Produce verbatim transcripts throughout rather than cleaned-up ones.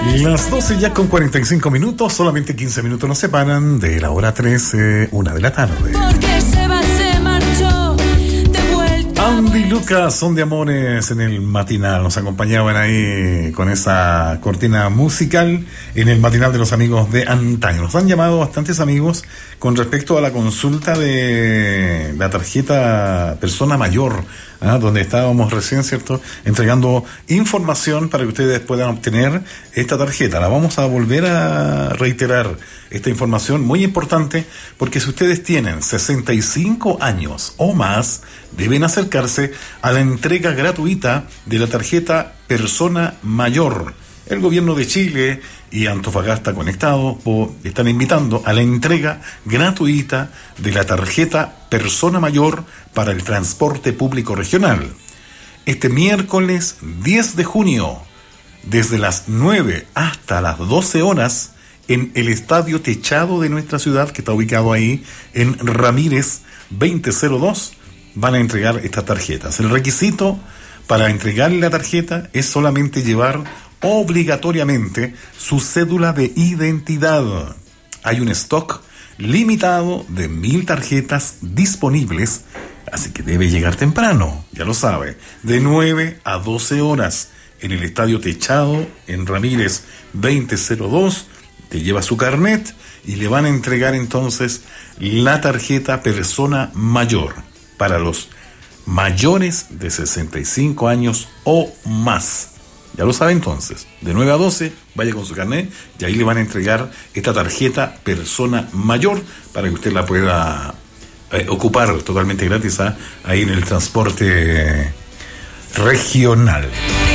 Las doce ya con cuarenta y cinco minutos, solamente quince minutos nos separan de la hora trece, una de la tarde. Porque se va, se marchó de vuelta. Andy y Lucas son de amores en el matinal, nos acompañaban ahí con esa cortina musical en el matinal de los amigos de antaño. Nos han llamado bastantes amigos con respecto a la consulta de la tarjeta persona mayor, ¿ah? Donde estábamos recién, ¿cierto?, entregando información para que ustedes puedan obtener esta tarjeta. La vamos a volver a reiterar, esta información muy importante, porque si ustedes tienen sesenta y cinco años o más, deben acercarse a la entrega gratuita de la tarjeta persona mayor. El gobierno de Chile y Antofagasta Conectado están invitando a la entrega gratuita de la tarjeta persona mayor para el transporte público regional. Este miércoles diez de junio, desde las nueve hasta las doce horas, en el estadio techado de nuestra ciudad, que está ubicado ahí en Ramírez veinte cero dos, van a entregar estas tarjetas. El requisito para entregar la tarjeta es solamente llevar obligatoriamente su cédula de identidad. Hay un stock limitado de mil tarjetas disponibles, así que debe llegar temprano, ya lo sabe, de nueve a doce horas en el estadio techado en Ramírez veinte cero dos. Te lleva su carnet y le van a entregar entonces la tarjeta persona mayor para los mayores de sesenta y cinco años o más. Ya lo sabe entonces, de nueve a doce, vaya con su carnet y ahí le van a entregar esta tarjeta persona mayor para que usted la pueda eh, ocupar totalmente gratis, ¿eh? Ahí en el transporte regional.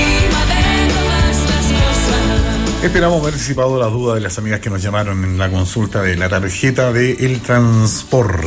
Esperamos haber disipado las dudas de las amigas que nos llamaron en la consulta de la tarjeta del transporte.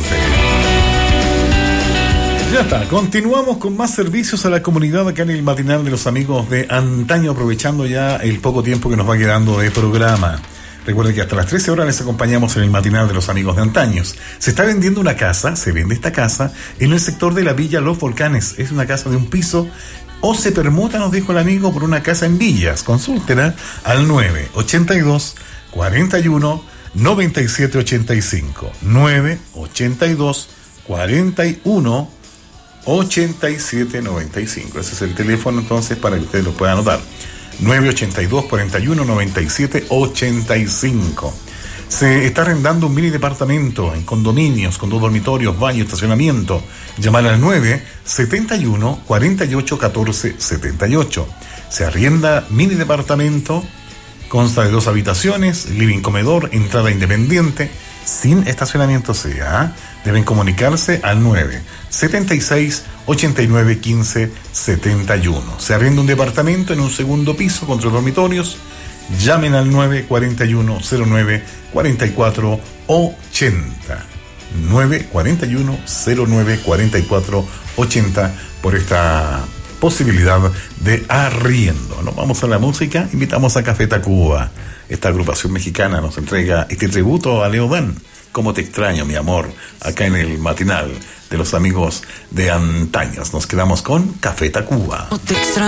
Ya está, continuamos con más servicios a la comunidad acá en el matinal de los amigos de antaño, aprovechando ya el poco tiempo que nos va quedando de programa. Recuerden que hasta las trece horas les acompañamos en el matinal de los amigos de antaños. Se está vendiendo una casa, se vende esta casa en el sector de la Villa Los Volcanes. Es una casa de un piso, o se permuta, nos dijo el amigo, por una casa en Villas. Consúltela al nueve ochenta y dos, cuarenta y uno, noventa y siete ochenta y cinco. nueve ochenta y dos, cuarenta y uno, ochenta y siete noventa y cinco. Ese es el teléfono entonces para que ustedes lo puedan anotar. nueve ochenta y dos, cuarenta y uno, noventa y siete ochenta y cinco. Se está arrendando un mini departamento en condominios con dos dormitorios, baño, estacionamiento. Llamar al nueve setenta y uno, cuarenta y ocho, catorce setenta y ocho. Se arrienda mini departamento, consta de dos habitaciones, living, comedor, entrada independiente, sin estacionamiento sea. Deben comunicarse al nueve setenta y seis, ochenta y nueve, quince setenta y uno. Se arrienda un departamento en un segundo piso con tres dormitorios. Llamen al nueve cuarenta y uno, cero nueve, cuarenta y cuatro ochenta. nueve cuarenta y uno, cero nueve, cuarenta y cuatro ochenta por esta posibilidad de arriendo. Nos vamos a la música. Invitamos a Café Tacuba. Esta agrupación mexicana nos entrega este tributo a Leo Dan. Cómo te extraño, mi amor, acá en el matinal de los amigos de antaños. Nos quedamos con Café Tacuba.